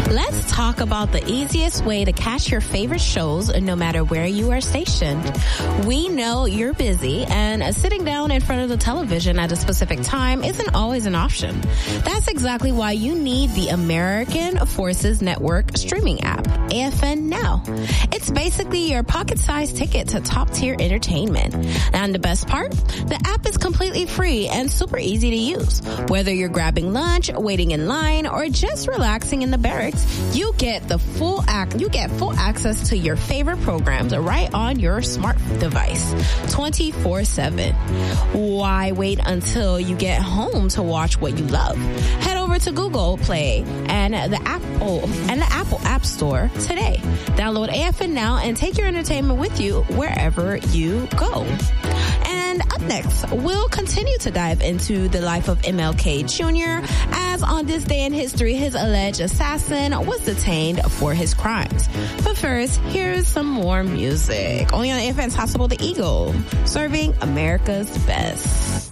Let's talk about the easiest way to catch your favorite shows no matter where you are stationed. We know you're busy and sitting down in front of the television at a specific time isn't always an option. That's exactly why you need the American Forces Network streaming app, AFN Now. It's basically your pocket-sized ticket to top-tier entertainment. And the best part? The app is completely free and super easy to use. Whether you're grabbing lunch, waiting in line, or just relaxing in the barracks, you get full access to your favorite programs right on your smart device 24/7. Why wait until you get home to watch what you love? Head over to Google Play and the Apple App Store today. Download AFN Now and take your entertainment with you wherever you go. And up next, we'll continue to dive into the life of MLK Jr. as on this day in history, his alleged assassin was detained for his crimes. But first, here's some more music. Only on AFN's Hospital the Eagle, serving America's best.